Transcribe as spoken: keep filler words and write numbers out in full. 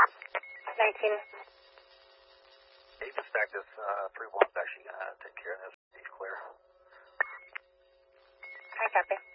nineteen. Hey, dispatch this, uh, three one's actually gonna take care of this. He's clear. I copy.